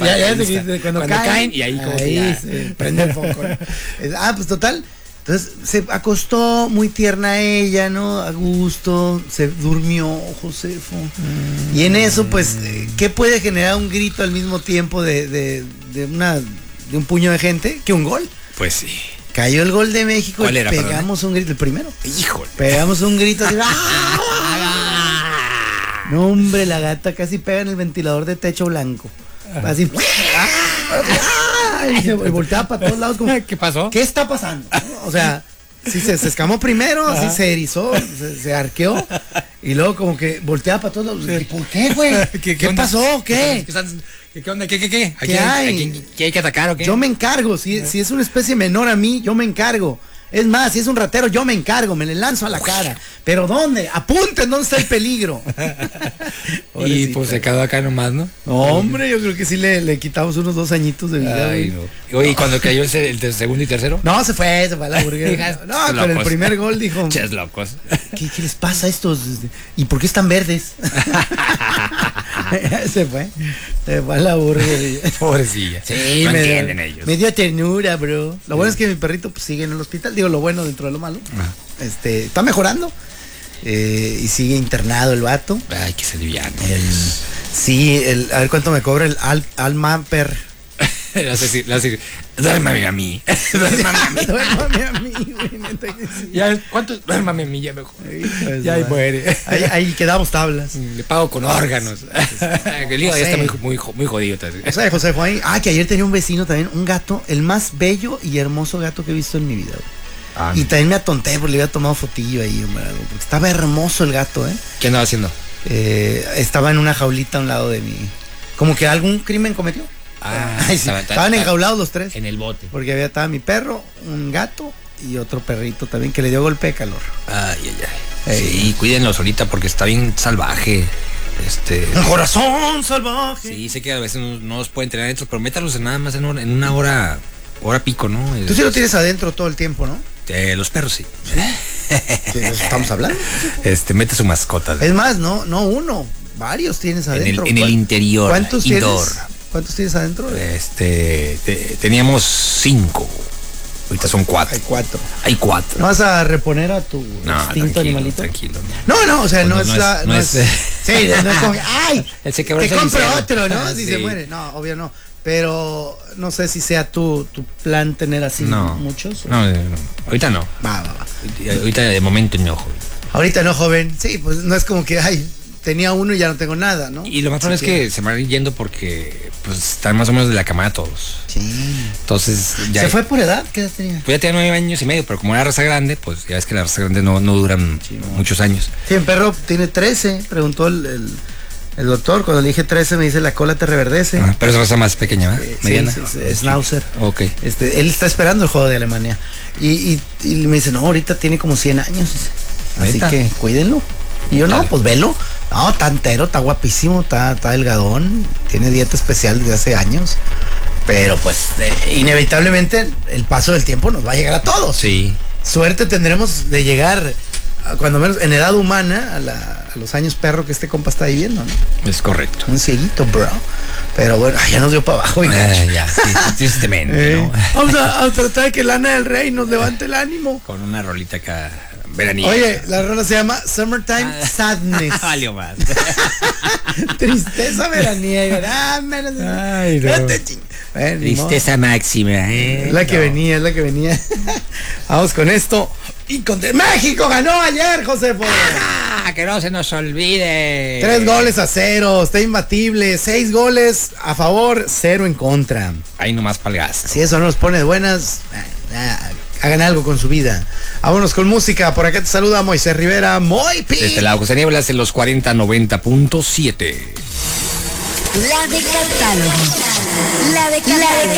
cuando caen y ahí como ahí se prende el foco, ¿no? Pues total. Entonces se acostó muy tierna ella, ¿no? A gusto, se durmió Josefo. Y en eso, pues, ¿qué puede generar un grito al mismo tiempo de un puño de gente que un gol? Pues sí. Cayó el gol de México. ¿Cuál y era, pegamos un grito, el primero. Híjole. Pegamos un grito así. No, hombre, la gata casi pega en el ventilador de techo blanco. Así. Y volteaba para todos lados como, ¿qué pasó? ¿Qué está pasando? O sea, sí, se escamó primero, así se erizó, se arqueó y luego como que volteaba para todos lados. ¿Y por qué, güey? ¿Qué pasó? ¿Qué? ¿Qué onda? ¿Qué? ¿Qué hay? ¿Qué hay que atacar o qué? Yo me encargo, si es una especie menor a mí, yo me encargo. Es más, si es un ratero, yo me encargo, me le lanzo a la cara. ¿Pero dónde? Apunten, ¿dónde está el peligro? Y pues se quedó acá nomás, ¿no? No, hombre, yo creo que sí le quitamos unos 2 añitos de vida. Ay, no. Oye, ¿y cuando cayó el segundo y tercero? No, se fue a la hamburguesa. No, con el primer gol dijo. Ches locos. ¿Qué les pasa a estos? ¿Y por qué están verdes? Se fue a la hamburguesa. Pobrecilla. Sí, no entienden ellos. Me dio ternura, bro. Lo bueno es que mi perrito pues sigue en el hospital. Digo, lo bueno dentro de lo malo. Está mejorando. Y sigue internado el vato. Ay, que se liviane. A ver cuánto me cobra el Almamper. Le vas a decir, duérmame a mí. Duérmame a mí, güey. Ya, ¿cuánto? Duérmame a mí, ya mejor. Ya ahí muere. Ahí quedamos tablas. Le pago con órganos. El hígado ya está muy jodido. O sea, José fue ahí. Que ayer tenía un vecino también, un gato, el más bello y hermoso gato que he visto en mi vida, güey. Y también me atonté porque le había tomado fotillo ahí, hombre, porque estaba hermoso el gato, ¿eh? ¿Qué andaba haciendo? Estaba en una jaulita a un lado de mí. Como que algún crimen cometió. Estaban enjaulados los 3. En el bote. Porque estaba mi perro, un gato y otro perrito también que le dio golpe de calor. Ay. Sí, cuídenlos ahorita porque está bien salvaje. Un corazón salvaje. Sí, sé que a veces no los pueden tener adentro, pero métalos nada más en una hora pico, ¿no? Tú sí lo tienes adentro todo el tiempo, ¿no? Los perros sí. ¿De eso estamos hablando? Mete su mascota. Es más, no uno, varios tienes adentro. En el interior. ¿Cuántos indoor. ¿Cuántos tienes adentro? Teníamos 5. Ahorita son 4. Hay 4. ¿No vas a reponer a tu extinto animalito? Tranquilo. No, o sea, no es sí, no es como, ¡ay! Te compro otro, ¿no? Si se muere. No, obvio no. Pero no sé si sea tu plan tener así muchos. No, ahorita no. Va. Ahorita de momento no, joven. Ahorita no, joven. Sí, pues no es como que, tenía uno y ya no tengo nada, ¿no? Y lo más probable es que se van a ir yendo porque pues están más o menos de la camada todos. Sí. Entonces ya. ¿Se fue por edad? ¿Qué edad tenía? Pues ya tenía 9 años y medio, pero como era raza grande, pues ya ves que las razas grandes no duran muchos años. Sí, el perro tiene 13, preguntó el doctor. Cuando le dije 13 me dice la cola te reverdece. Pero es raza más pequeña, ¿verdad? Mediana. Sí, Schnauzer. Ok. Él está esperando el juego de Alemania. Y me dice, no, ahorita tiene como 100 años. Así que cuídenlo. Y yo, no, pues velo. No, está entero, está guapísimo, está delgadón, tiene dieta especial desde hace años. Pero pues inevitablemente el paso del tiempo nos va a llegar a todos. Sí. Suerte tendremos de llegar, cuando menos en edad humana, a los años perro que este compa está viviendo, ¿no? Es correcto. Un cieguito, bro. Pero bueno, ya nos dio para abajo. Ya, sí, tristemente, ¿no? Vamos a tratar de que Lana del Rey nos levante el ánimo. Con una rolita acá. Veraniega. Oye, la rola se llama Summertime Sadness. Valió más. Tristeza veraniega. Ay, no. Tristeza máxima, Es la que venía. Vamos con esto. México ganó ayer, Josefo. Que no se nos olvide. 3-0. Está imbatible. 6 goles a favor, 0 en contra. Ahí nomás palgas. Si eso no nos pone de buenas, hagan algo con su vida. Vámonos con música. Por acá te saluda Moisés Rivera. Moipi. Desde la José Nieblas en los 4090.7. La de catálogo. La de catálogo.